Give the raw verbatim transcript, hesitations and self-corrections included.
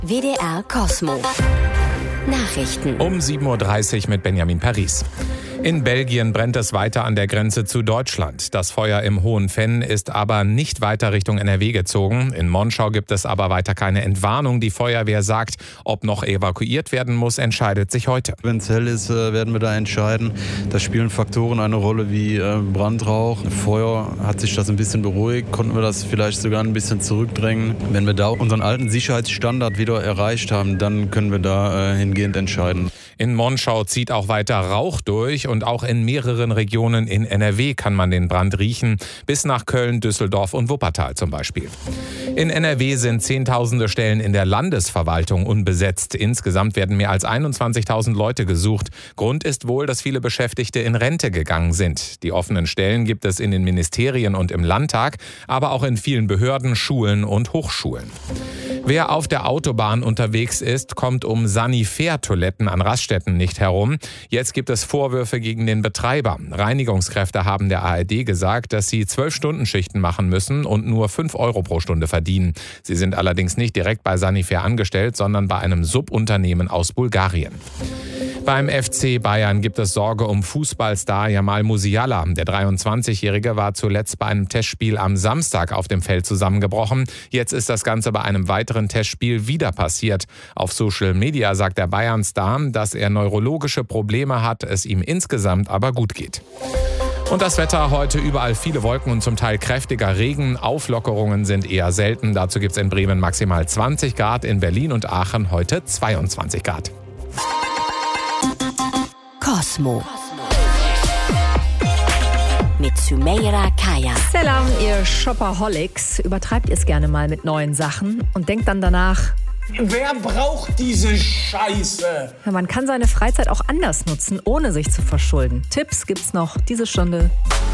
W D R Cosmo. Nachrichten. Um sieben Uhr dreißig mit Benjamin Paris. In Belgien brennt es weiter an der Grenze zu Deutschland. Das Feuer im Hohen Venn ist aber nicht weiter Richtung N R W gezogen. In Monschau gibt es aber weiter keine Entwarnung. Die Feuerwehr sagt, ob noch evakuiert werden muss, entscheidet sich heute. Wenn es hell ist, werden wir da entscheiden. Da spielen Faktoren eine Rolle wie Brandrauch. Feuer hat sich das ein bisschen beruhigt. Konnten wir das vielleicht sogar ein bisschen zurückdrängen. Wenn wir da unseren alten Sicherheitsstandard wieder erreicht haben, dann können wir da hingehend entscheiden. In Monschau zieht auch weiter Rauch durch und auch in mehreren Regionen in N R W kann man den Brand riechen, bis nach Köln, Düsseldorf und Wuppertal zum Beispiel. In N R W sind zehntausende Stellen in der Landesverwaltung unbesetzt. Insgesamt werden mehr als einundzwanzigtausend Leute gesucht. Grund ist wohl, dass viele Beschäftigte in Rente gegangen sind. Die offenen Stellen gibt es in den Ministerien und im Landtag, aber auch in vielen Behörden, Schulen und Hochschulen. Wer auf der Autobahn unterwegs ist, kommt um Sanifair-Toiletten an Raststätten nicht herum. Jetzt gibt es Vorwürfe gegen den Betreiber. Reinigungskräfte haben der A R D gesagt, dass sie zwölf-Stunden-Schichten machen müssen und nur fünf Euro pro Stunde verdienen. Sie sind allerdings nicht direkt bei Sanifair angestellt, sondern bei einem Subunternehmen aus Bulgarien. Beim F C Bayern gibt es Sorge um Fußballstar Jamal Musiala. Der dreiundzwanzigjährige war zuletzt bei einem Testspiel am Samstag auf dem Feld zusammengebrochen. Jetzt ist das Ganze bei einem weiteren Testspiel wieder passiert. Auf Social Media sagt der Bayern-Star, dass er neurologische Probleme hat, es ihm insgesamt aber gut geht. Und das Wetter heute überall viele Wolken und zum Teil kräftiger Regen. Auflockerungen sind eher selten. Dazu gibt es in Bremen maximal zwanzig Grad, in Berlin und Aachen heute zweiundzwanzig Grad. Cosmo. Mit Sumeira Kaya. Salam, ihr Shopaholics. Übertreibt ihr es gerne mal mit neuen Sachen und denkt dann danach, wer braucht diese Scheiße? ja, man kann seine Freizeit auch anders nutzen, ohne sich zu verschulden. Tipps gibt's noch diese Stunde